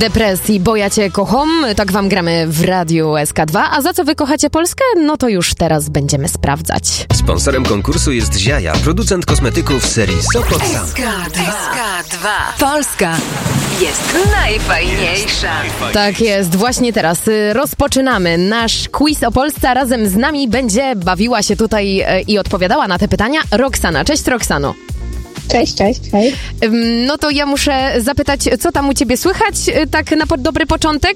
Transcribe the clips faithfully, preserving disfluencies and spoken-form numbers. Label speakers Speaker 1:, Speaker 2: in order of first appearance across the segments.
Speaker 1: Depresji, bo ja cię kocham, tak wam gramy w Radiu S K dwa, a za co wy kochacie Polskę? No to już teraz będziemy sprawdzać.
Speaker 2: Sponsorem konkursu jest Ziaja, producent kosmetyków serii Sopot Sam.
Speaker 3: S K dwa. Polska jest najfajniejsza.
Speaker 1: Tak jest, właśnie teraz y, rozpoczynamy nasz quiz o Polsce, a razem z nami będzie bawiła się tutaj y, i odpowiadała na te pytania Roxana. Cześć Roxano.
Speaker 4: Cześć, cześć, hej.
Speaker 1: Ym, no to ja muszę zapytać, co tam u ciebie słychać, y, tak na po- dobry początek?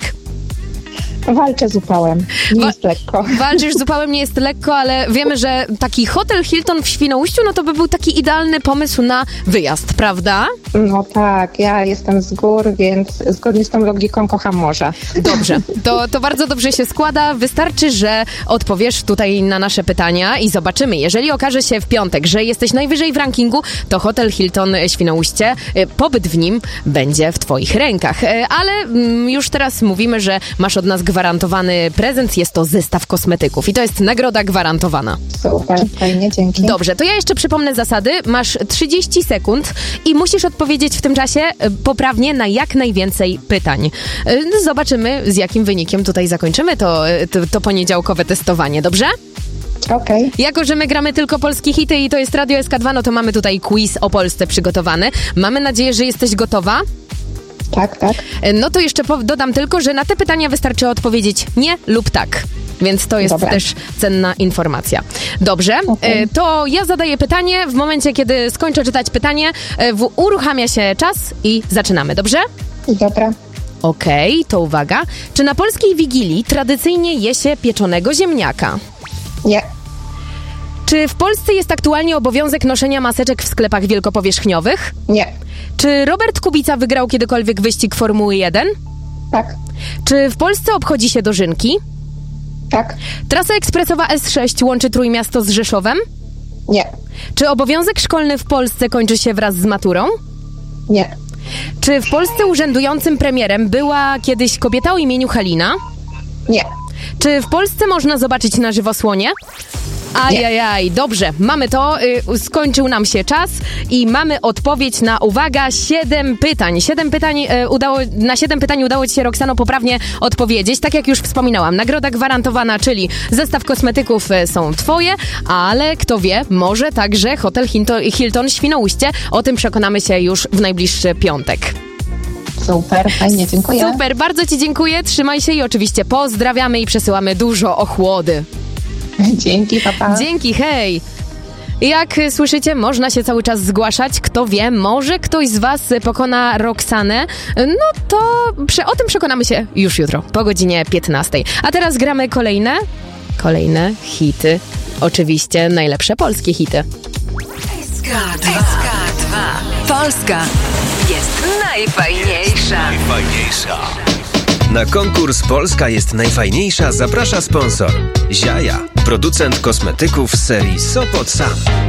Speaker 4: Walczę z upałem. Nie
Speaker 1: Wa-
Speaker 4: jest lekko.
Speaker 1: Walczysz z upałem, nie jest lekko, ale wiemy, że taki hotel Hilton w Świnoujściu, no to by był taki idealny pomysł na wyjazd, prawda?
Speaker 4: No tak, ja jestem z gór, więc zgodnie z tą logiką kocham morze.
Speaker 1: Dobrze, to, to bardzo dobrze się składa. Wystarczy, że odpowiesz tutaj na nasze pytania i zobaczymy. Jeżeli okaże się w piątek, że jesteś najwyżej w rankingu, to hotel Hilton Świnoujście, y, pobyt w nim będzie w twoich rękach. Y, Ale mm, już teraz mówimy, że masz od nas gwarantowany prezent. Jest to zestaw kosmetyków i to jest nagroda gwarantowana.
Speaker 4: Super, fajnie, dzięki.
Speaker 1: Dobrze, to ja jeszcze przypomnę zasady. Masz trzydzieści sekund i musisz odpowiedzieć w tym czasie y, poprawnie na jak najwięcej pytań. Y, Zobaczymy, z jakim wynikiem tutaj zakończymy to, y, to, to poniedziałkowe testowanie, dobrze?
Speaker 4: Okej,
Speaker 1: Jako, że my gramy tylko polskie hity i to jest Radio S K dwa, no to mamy tutaj quiz o Polsce przygotowany. Mamy nadzieję, że jesteś gotowa.
Speaker 4: tak, tak.
Speaker 1: Y, No to jeszcze po- dodam tylko, że na te pytania wystarczy odpowiedzieć nie lub tak. Więc to jest
Speaker 4: Dobra.
Speaker 1: też cenna informacja. Dobrze,
Speaker 4: Okej.
Speaker 1: y, to ja zadaję pytanie. W momencie, kiedy skończę czytać pytanie, y, w- uruchamia się czas i zaczynamy, dobrze?
Speaker 4: Dobra.
Speaker 1: Okej, to uwaga. Czy na polskiej Wigilii tradycyjnie je się pieczonego ziemniaka?
Speaker 4: Nie,
Speaker 1: Czy w Polsce jest aktualnie obowiązek noszenia maseczek w sklepach wielkopowierzchniowych?
Speaker 4: nie,
Speaker 1: Czy Robert Kubica wygrał kiedykolwiek wyścig Formuły jeden?
Speaker 4: tak,
Speaker 1: Czy w Polsce obchodzi się dożynki?
Speaker 4: tak,
Speaker 1: Trasa ekspresowa S sześć łączy Trójmiasto z Rzeszowem?
Speaker 4: nie,
Speaker 1: Czy obowiązek szkolny w Polsce kończy się wraz z maturą?
Speaker 4: nie,
Speaker 1: Czy w Polsce urzędującym premierem była kiedyś kobieta o imieniu Halina?
Speaker 4: nie.
Speaker 1: Czy w Polsce można zobaczyć na żywo słonie? Ajajaj, dobrze, mamy to, y, skończył nam się czas i mamy odpowiedź na, uwaga, siedem pytań. Siedem pytań y, udało, na siedem pytań udało ci się, Roxano, poprawnie odpowiedzieć. Tak jak już wspominałam, nagroda gwarantowana, czyli zestaw kosmetyków y, są twoje, ale kto wie, może także hotel Hilton, Hilton Świnoujście. O tym przekonamy się już w najbliższy piątek.
Speaker 4: Super, fajnie, dziękuję.
Speaker 1: Super, bardzo ci dziękuję, trzymaj się i oczywiście pozdrawiamy i przesyłamy dużo ochłody.
Speaker 4: Dzięki, papa.
Speaker 1: Dzięki, hej! Jak y, słyszycie, można się cały czas zgłaszać. Kto wie, może ktoś z was y, pokona Roxanę. No to prze- o tym przekonamy się już jutro, po godzinie piętnastej. A teraz gramy kolejne, kolejne hity. Oczywiście najlepsze polskie hity.
Speaker 3: S K dwa. Polska jest najfajniejsza.
Speaker 2: Najfajniejsza. Na konkurs Polska jest najfajniejsza zaprasza sponsor Ziaja, producent kosmetyków serii Sopot Sam.